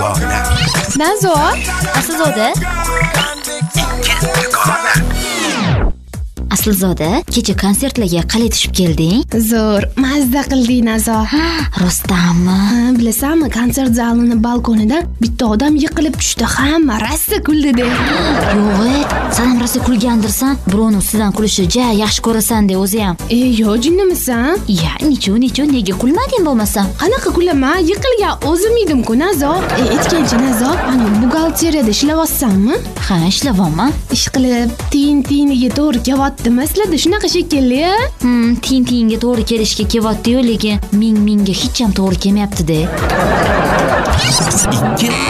Dugona. Nazo, Aslzoda. Aslzoda, kecha konsertlarga qalay tushib kelding? zo'r, mazza qilding Nazo. Rostdanmi? Bilasanmi, konsert zalini balkonidan bitta odam yiqilib tushdi. Hamma rosa kuldi-de. Yo'q, sen ham rosa kulgandirsan. Birovni ustidan kulishni ja yaxshi ko'rasan de o'zi ham. Yo, jinnimisan? Ya, nicho, nega kulmading bo'lmasa? Qanaqa kulaman? Yiqilgan o'zim edim-ku Nazo. Aytgancha Nazo, ana buxgalteriyada ishlayapsanmi? Ha, ishlayapman. Ish qilib, tiyiniga to'g'ri kelyaptimi? Sizlarda shunaqa shekilli? Tiyinga to'g'ri kelishga kelyapti-yu, lekin mingga hech ham to'g'ri kelmayapti-de.